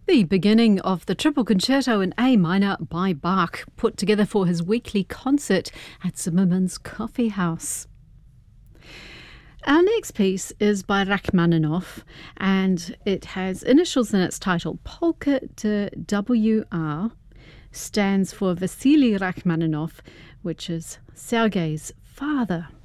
The beginning of the Triple Concerto in A minor by Bach, put together for his weekly concert at Zimmermann's Coffee House. Our next piece is by Rachmaninoff, and it has initials in its title. Polka de WR stands for Vasily Rachmaninoff, which is Sergei's father.